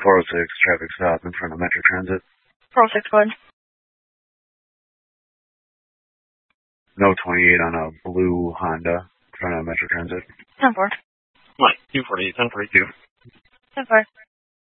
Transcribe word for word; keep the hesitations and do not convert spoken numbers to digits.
four oh six, traffic stop in front of Metro Transit. four oh six, go ahead. No twenty-eight on a blue Honda in front of Metro Transit. ten four. Mike, two forty-eight, ten forty-two. ten four.